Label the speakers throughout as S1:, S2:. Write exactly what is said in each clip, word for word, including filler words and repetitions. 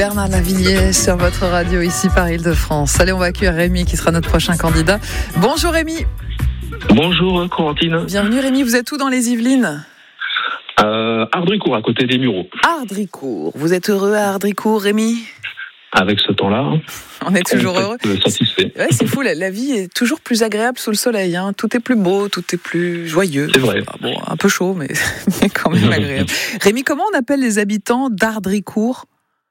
S1: Bernard Lavilliers sur votre radio ici par Île-de-France. Allez, on va accueillir Rémi qui sera notre prochain candidat. Bonjour Rémi.
S2: Bonjour Corentine.
S1: Bienvenue Rémi, vous êtes où dans les Yvelines ?
S2: euh, Ardricourt, à côté des Mureaux.
S1: Ardricourt, vous êtes heureux à Ardricourt Rémi ?
S2: Avec ce temps-là,
S1: on est toujours
S2: on
S1: heureux.
S2: Satisfait.
S1: Ouais, c'est fou, la, la vie est toujours plus agréable sous le soleil. Hein. Tout est plus beau, tout est plus joyeux.
S2: C'est vrai.
S1: Ah, bon, un peu chaud, mais, mais quand même agréable. Rémi, comment on appelle les habitants d'Ardricourt ?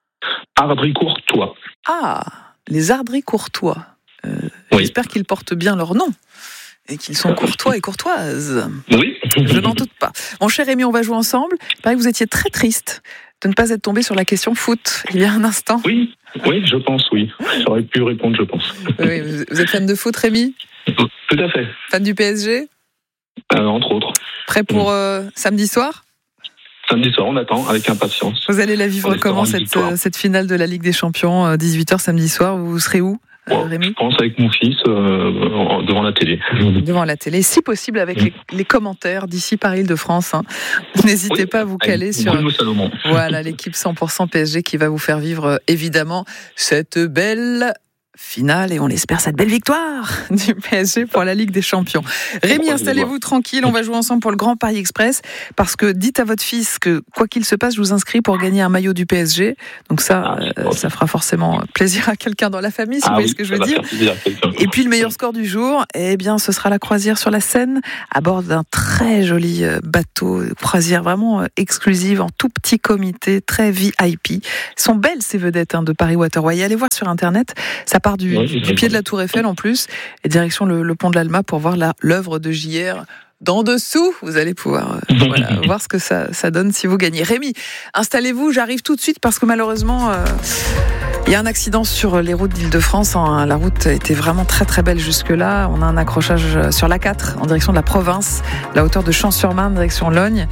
S2: Ardricourtois.
S1: Ah, les Ardricourtois. Euh,
S2: Oui.
S1: J'espère qu'ils portent bien leur nom et qu'ils sont courtois et courtoises.
S2: Oui.
S1: Je n'en doute pas. Mon cher Rémi, on va jouer ensemble. Il paraît que vous étiez très triste de ne pas être tombé sur la question foot il y a un instant.
S2: Oui, oui, je pense, oui. J'aurais pu répondre, je pense.
S1: Oui, vous êtes fan de foot, Rémi ?
S2: Tout à fait.
S1: Fan du P S G ?
S2: Euh, entre autres.
S1: Prêt pour euh, samedi soir ?
S2: Samedi soir, on attend avec impatience.
S1: Vous allez la vivre comment, cette, euh, cette finale de la Ligue des Champions, euh, dix-huit heures samedi soir ? Vous serez où ? Euh,
S2: Bon,
S1: Rémi ?
S2: je pense avec mon fils euh, devant la télé.
S1: Devant la télé, si possible avec les, les commentaires d'ici par Île-de-France. Hein. N'hésitez
S2: Oui,
S1: pas à vous caler sur
S2: Bruno Salomon.
S1: voilà, l'équipe cent pour cent P S G qui va vous faire vivre euh, évidemment cette belle finale et on l'espère cette belle victoire du P S G pour la Ligue des Champions. Rémi, installez-vous tranquille, on va jouer ensemble pour le Grand Paris Express parce que dites à votre fils que quoi qu'il se passe, je vous inscris pour gagner un maillot du P S G. Donc ça,
S2: Ah,
S1: euh, ça fera forcément plaisir à quelqu'un dans la famille, si
S2: Ah
S1: vous voyez
S2: oui,
S1: ce que je
S2: ça
S1: veux
S2: va
S1: dire.
S2: faire plaisir à quelqu'un.
S1: Et puis le meilleur score du jour, eh bien, ce sera la croisière sur la Seine à bord d'un très joli bateau, croisière vraiment exclusive en tout petit comité, très V I P. Elles sont belles ces vedettes hein, de Paris Waterway. Allez voir sur internet, ça part du,
S2: Ouais,
S1: du pied de la Tour Eiffel en plus, et direction le, le pont de l'Alma pour voir la, l'œuvre de J R. D'en dessous, vous allez pouvoir euh, voilà, voir ce que ça, ça donne si vous gagnez. Rémi, installez-vous, j'arrive tout de suite parce que malheureusement, euh, il y a un accident sur les routes d'Île-de-France. Hein. La route était vraiment très très belle jusque-là. On a un accrochage sur l'A quatre en direction de la province, la hauteur de Champs-sur-Marne, direction Logne.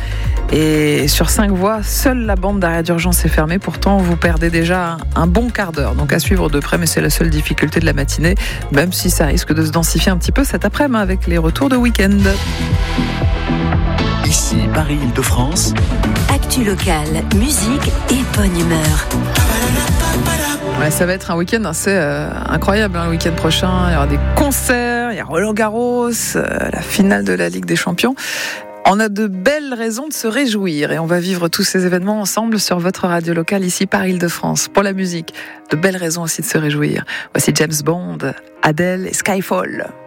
S1: Et sur cinq voies, seule la bande d'arrêt d'urgence est fermée. Pourtant, vous perdez déjà un, un bon quart d'heure. Donc à suivre de près, mais c'est la seule difficulté de la matinée, même si ça risque de se densifier un petit peu cet après-midi avec les retours de week-end.
S3: Ici Paris-Île-de-France.
S4: Actu locale, musique et bonne humeur.
S1: Ouais, ça va être un week-end assez euh, incroyable, hein, le week-end prochain. Il y aura des concerts, il y a Roland Garros, euh, la finale de la Ligue des Champions. On a de belles raisons de se réjouir et on va vivre tous ces événements ensemble sur votre radio locale ici par Île-de-France. Pour la musique, de belles raisons aussi de se réjouir. Voici James Bond, Adele et Skyfall.